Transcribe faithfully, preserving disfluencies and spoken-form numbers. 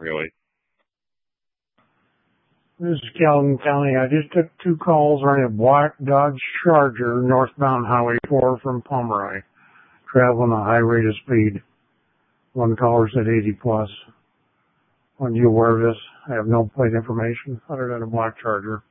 really. This is Calvin County. I just took two calls running a black Dodge Charger northbound Highway four from Pomeroy, traveling a high rate of speed. One caller said eighty plus. Are you aware of this? I have no plate information other than a black Charger.